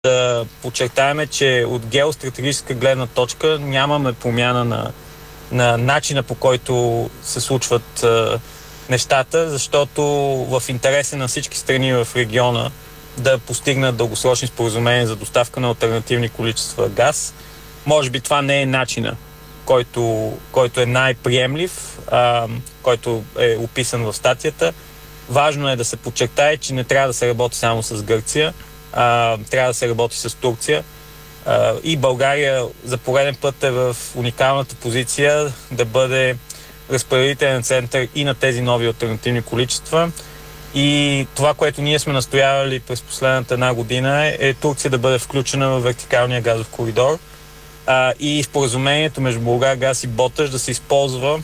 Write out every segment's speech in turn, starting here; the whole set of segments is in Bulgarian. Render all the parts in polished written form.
да подчертаем, че от геостратегическа гледна точка нямаме промяна на начина, по който се случват нещата, защото в интереса на всички страни в региона да постигнат дългосрочни споразумения за доставка на алтернативни количества газ. Може би това не е начина, който е най-приемлив, който е описан в статията. Важно е да се подчертае, че не трябва да се работи само с Гърция, трябва да се работи с Турция. И България за пореден път е в уникалната позиция да бъде разпределителен център и на тези нови алтернативни количества. И това, което ние сме настоявали през последната една година е Турция да бъде включена в вертикалния газов коридор и споразумението между Булгаргаз и Боташ да се използва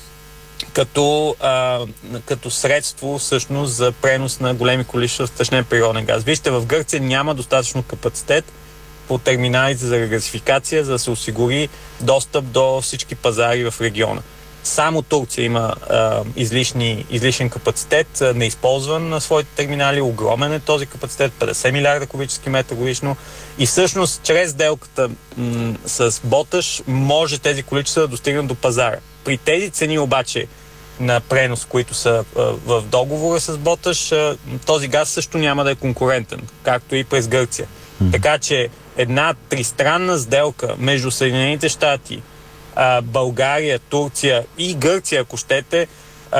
като средство всъщност за пренос на големи количества втечнен природен газ. Вижте, в Гърция няма достатъчно капацитет по терминалите за регазификация, за да се осигури достъп до всички пазари в региона. Само Турция има излишен капацитет, неизползван на своите терминали. Огромен е този капацитет, 50 милиарда кубически метра годишно. И всъщност, чрез сделката с Боташ, може тези количества да достигнат до пазара. При тези цени обаче на пренос, които са в договора с Боташ, този газ също няма да е конкурентен, както и през Гърция. Така че една тристранна сделка между Съединените щати, България, Турция и Гърция, ако щете,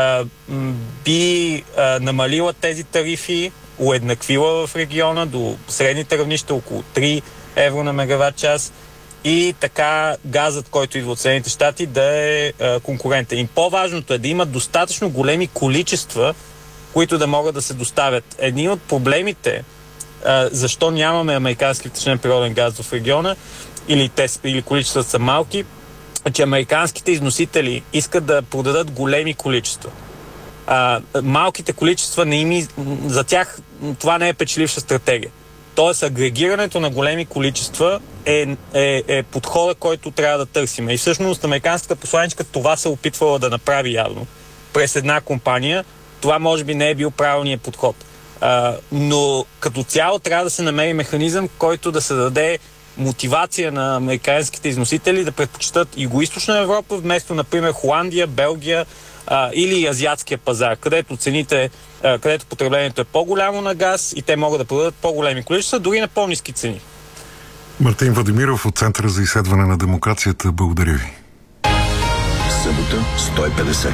би намалила тези тарифи, уеднаквила в региона до средните равнища около 3 евро на мегаватт час и така газът, който идва от Съединените щати, да е конкурентен. И по-важното е да има достатъчно големи количества, които да могат да се доставят. Едни от проблемите, защо нямаме американски втечнен природен газ в региона, или количествата са малки, че американските износители искат да продадат големи количества. Малките количества за тях това не е печеливша стратегия. Тоест агрегирането на големи количества е подхода, който трябва да търсим. И всъщност американската посланичка това се опитвала да направи явно през една компания. Това може би не е бил правилният подход. Но като цяло трябва да се намери механизъм, който да се даде мотивация на американските износители да предпочитат Югоизточна Европа вместо, например, Холандия, Белгия или азиатския пазар, където потреблението е по-голямо на газ и те могат да продадат по-големи количества, дори на по-ниски цени. Мартин Владимиров от Центъра за изследване на демокрацията. Благодаря ви. Събота 150.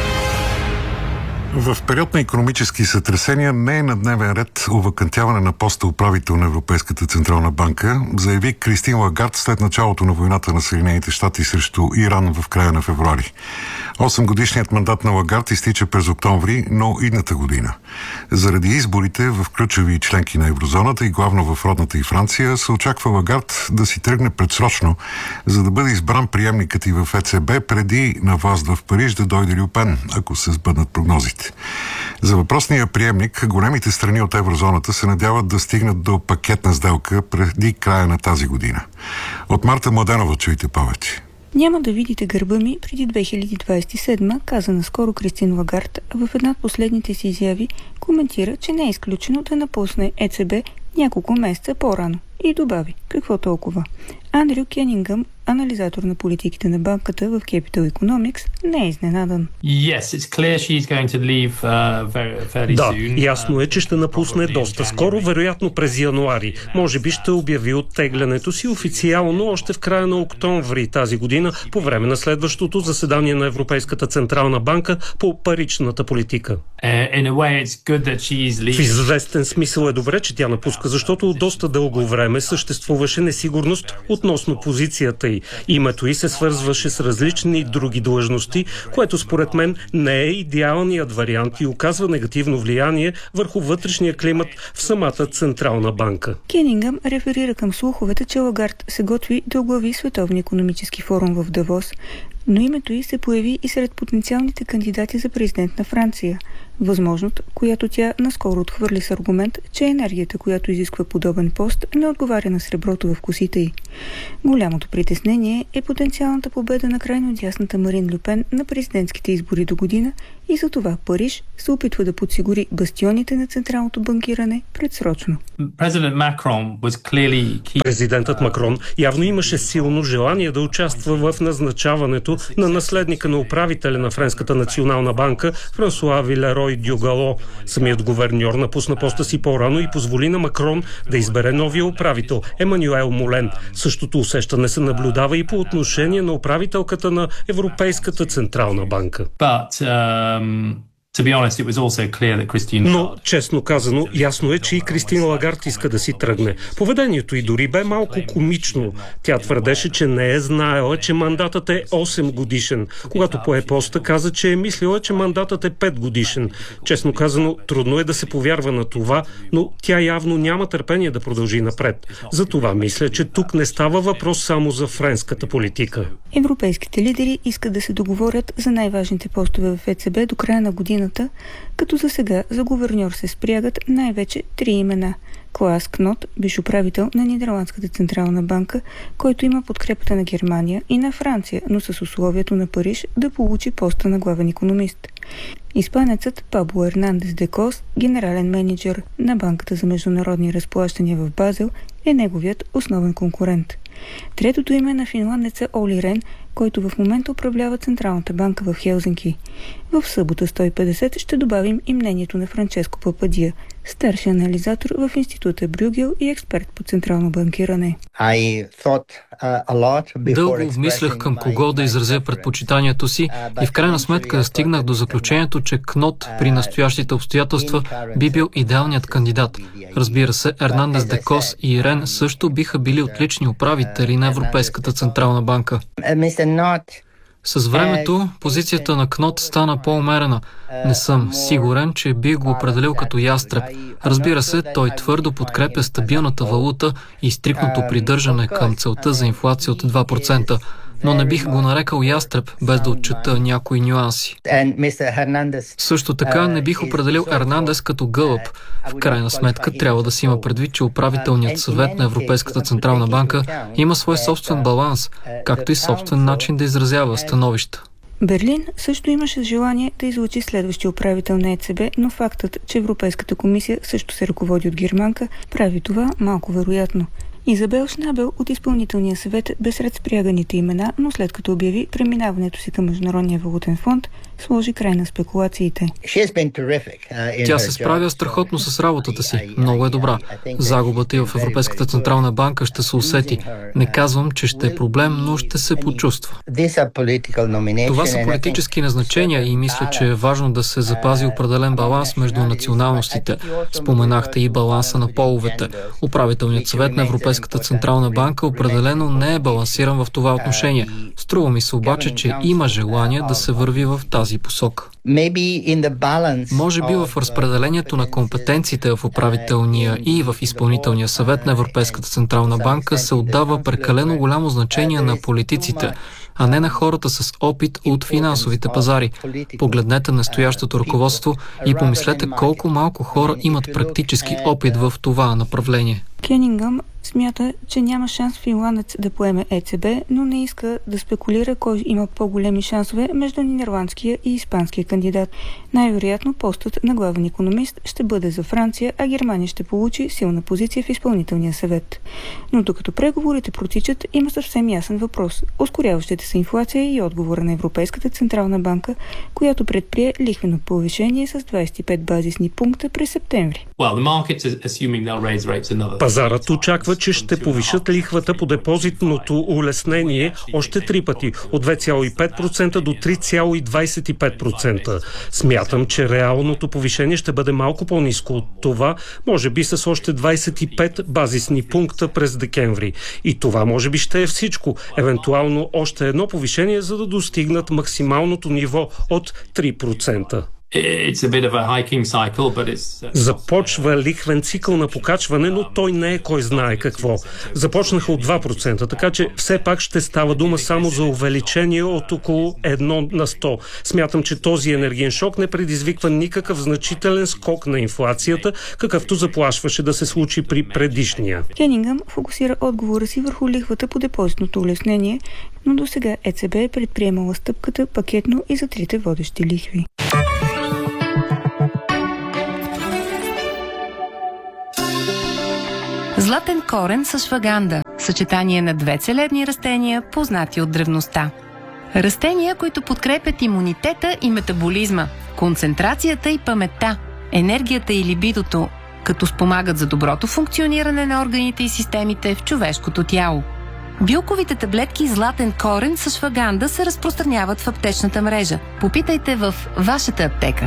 В период на икономически сътресения не е на дневен ред овакантяване на поста управител на Европейската централна банка, заяви Кристин Лагард след началото на войната на Съединените щати срещу Иран в края на февруари. 8-годишният мандат на Лагард изтича през октомври, но идната година. Заради изборите в ключови членки на еврозоната и главно в родната и Франция се очаква Лагард да си тръгне предсрочно, за да бъде избран приемникът и в ЕЦБ преди на власт в Париж да дойде Лю Пен, ако се сбъднат прогнозите. За въпросния приемник големите страни от еврозоната се надяват да стигнат до пакетна сделка преди края на тази година. От Марта Младенова чуйте повече. Няма да видите гърба ми преди 2027, каза наскоро Кристин Лагард. В една от последните си изяви коментира, че не е изключено да напусне ЕЦБ няколко месеца по-рано. И добави, какво толкова? Андрю Кенингъм, анализатор на политиките на банката в Capital Economics, не е изненадан. Да, ясно е, че ще напусне доста скоро, вероятно през януари. Може би ще обяви оттеглянето си официално още в края на октомври тази година, по време на следващото заседание на Европейската централна банка по паричната политика. В известен смисъл е добре, че тя напуска, защото доста дълго време съществуваше несигурност относно позицията й. Името й се свързваше с различни други длъжности, което според мен не е идеалният вариант и оказва негативно влияние върху вътрешния климат в самата централна банка. Кенингъм реферира към слуховете, че Лагард се готви да оглави Световния икономически форум в Давос, но името й се появи и сред потенциалните кандидати за президент на Франция. Възможност, която тя наскоро отхвърли с аргумент, че енергията, която изисква подобен пост, не отговаря на среброто в косите й. Голямото притеснение е потенциалната победа на крайно дясната Марин Ле Пен на президентските избори до година и за това Париж се опитва да подсигури бастионите на централното банкиране предсрочно. Президентът Макрон явно имаше силно желание да участва в назначаването на наследника на управителя на Френската национална банка Франсуа Вилерой Дюгало. Самият гуверньор напусна поста си по-рано и позволи на Макрон да избере новия управител Емануел Молен. Същото усещане се наблюдава и по отношение на управителката на Европейската централна банка. Но, честно казано, ясно е, че и Кристин Лагард иска да си тръгне. Поведението й дори бе малко комично. Тя твърдеше, че не е знаела, че мандатът е 8 годишен. Когато пое поста, каза, че е мислила, че мандатът е 5 годишен. Честно казано, трудно е да се повярва на това, но тя явно няма търпение да продължи напред. Затова мисля, че тук не става въпрос само за френската политика. Европейските лидери искат да се договорят за най-важните постове в ЕЦБ до края на годината, като за сега за гуверньор се спрягат най-вече 3 имена. Клаас Кнот, бивш управител на Нидерландската централна банка, който има подкрепата на Германия и на Франция, но с условието на Париж да получи поста на главен икономист. Испанецът Пабло Ернандес де Кос, генерален менеджер на Банката за международни разплащания в Базел, е неговият основен конкурент. Третото име на финландеца Оли Рен, който в момента управлява Централната банка в Хелзинки. В събота 150 ще добавим и мнението на Франческо Пападия, старши анализатор в института Брюгел и експерт по централно банкиране. Дълго обмислях към кого да изразя предпочитанието си и в крайна сметка стигнах до заключението, че Кнот при настоящите обстоятелства би бил идеалният кандидат. Разбира се, Ернандес де Кос и Рен също биха били отлични управители на Европейската централна банка. С времето позицията на Кнот стана по-умерена. Не съм сигурен, че би го определил като ястреб. Разбира се, той твърдо подкрепя стабилната валута и стриктното придържане към целта за инфлация от 2%. Но не бих го нарекал ястреб, без да отчета някои нюанси. Също така не бих определил Ернандес като гълъб. В крайна сметка трябва да си има предвид, че управителният съвет на Европейската централна банка има свой собствен баланс, както и собствен начин да изразява становища. Берлин също имаше желание да излучи следващия управител на ЕЦБ, но фактът, че Европейската комисия също се ръководи от германка, прави това малко вероятно. Изабел Шнабел от изпълнителния съвет бе сред спряганите имена, но след като обяви преминаването си към Международния валутен фонд, сложи край на спекулациите. Тя се справя страхотно с работата си. Много е добра. Загубата й в Европейската централна банка ще се усети. Не казвам, че ще е проблем, но ще се почувства. Това са политически назначения и мисля, че е важно да се запази определен баланс между националностите. Споменахте и баланса на половете. Управителният съвет на Европейската централна банка определено не е балансиран в това отношение. Струва ми се обаче, че има желание да се върви в тази посока. Може би в разпределението на компетенциите в управителния и в изпълнителния съвет на Европейската централна банка се отдава прекалено голямо значение на политиците, а не на хората с опит от финансовите пазари. Погледнете настоящото ръководство и помислете колко малко хора имат практически опит в това направление. Кенингъм смята, че няма шанс финландец да поеме ЕЦБ, но не иска да спекулира кой има по-големи шансове между нидерландския и испанския кандидат. Най-вероятно постът на главен икономист ще бъде за Франция, а Германия ще получи силна позиция в изпълнителния съвет. Но докато преговорите протичат, има съвсем ясен въпрос. Ускоряващата се инфлация и отговора на Европейската централна банка, която предприе лихвено повишение с 25 базисни пункта през септември. Пазарът очаква, че ще повишат лихвата по депозитното улеснение още 3 пъти, от 2,5% до 3,25%. Смятам, че реалното повишение ще бъде малко по-ниско от това, може би с още 25 базисни пункта през декември. И това може би ще е всичко. Евентуално още едно повишение, за да достигнат максималното ниво от 3%. Започва лихвен цикъл на покачване, но той не е кой знае какво. Започнаха от 2%, така че все пак ще става дума само за увеличение от около 1%. Смятам, че този енергиен шок не предизвиква никакъв значителен скок на инфлацията, какъвто заплашваше да се случи при предишния. Кенингъм фокусира отговора си върху лихвата по депозитното улеснение, но до сега ЕЦБ е предприемала стъпката пакетно и за трите водещи лихви. Златен корен с шваганда – съчетание на две целебни растения, познати от древността. Растения, които подкрепят имунитета и метаболизма, концентрацията и паметта, енергията и либидото, като спомагат за доброто функциониране на органите и системите в човешкото тяло. Билковите таблетки Златен корен с шваганда се разпространяват в аптечната мрежа. Попитайте в вашата аптека.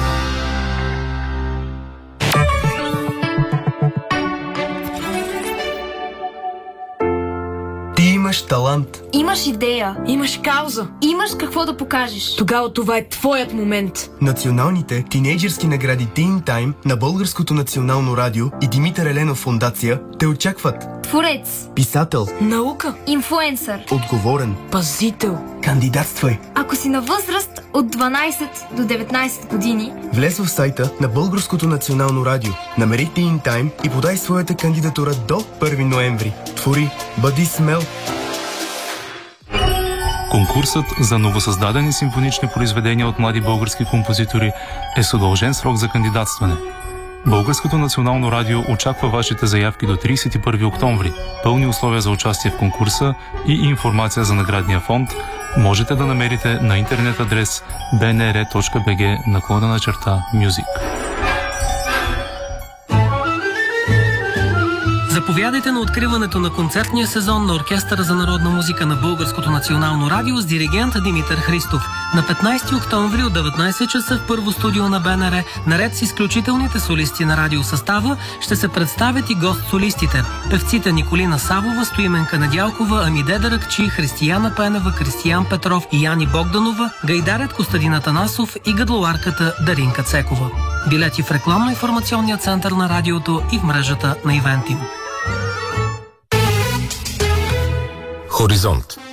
Имаш талант. Имаш идея. Имаш кауза. Имаш какво да покажеш. Тогава това е твоят момент. Националните тинейджърски награди Teen Time на Българското национално радио и Димитър Еленов фондация те очакват. Творец. Писател. Наука. Инфлуенсър. Отговорен. Пазител. Кандидатствай. Ако си на възраст от 12 до 19 години, влез в сайта на Българското национално радио. Намери Teen Time и подай своята кандидатура до 1 ноември. Твори. Бъди смел. Конкурсът за новосъздадени симфонични произведения от млади български композитори е с удължен срок за кандидатстване. Българското национално радио очаква вашите заявки до 31 октомври. Пълни условия за участие в конкурса и информация за наградния фонд можете да намерите на интернет адрес bnr.bg/music. Заповядайте на откриването на концертния сезон на Оркестъра за народна музика на Българското национално радио с диригент Димитър Христов. На 15 октомври от 19 часа в първо студио на БНР, наред с изключителните солисти на радиосъстава, ще се представят и гост-солистите. Певците Николина Савова, Стоименка Недялкова, Амиде Даракчи, Християна Пенева, Кристиян Петров и Яни Богданова, гайдарят Костадин Атанасов и гадлоарката Даринка Цекова. Билети в рекламно-информационния център на радиото и в мрежата на Ивентим. Хоризонт.